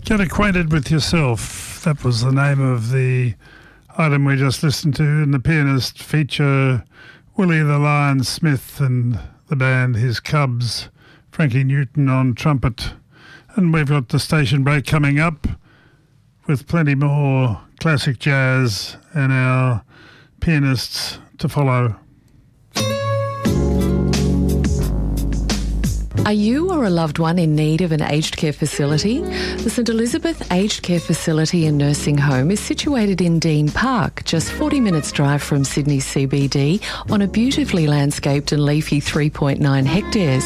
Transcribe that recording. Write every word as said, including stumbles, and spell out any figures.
Get acquainted with yourself. That was the name of the item we just listened to, and the pianist feature Willie the Lion Smith and the band His Cubs, Frankie Newton on trumpet. And we've got the station break coming up with plenty more classic jazz and our pianists to follow. Are you or a loved one in need of an aged care facility? The St Elizabeth Aged Care Facility and Nursing Home is situated in Dean Park, just forty minutes drive from Sydney C B D, on a beautifully landscaped and leafy three point nine hectares.